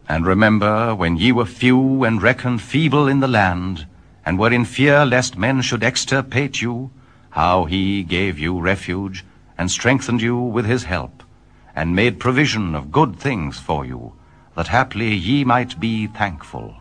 And remember, when ye were few and reckoned feeble in the land, and were in fear lest men should extirpate you, how he gave you refuge, and strengthened you with his help, and made provision of good things for you, that haply ye might be thankful.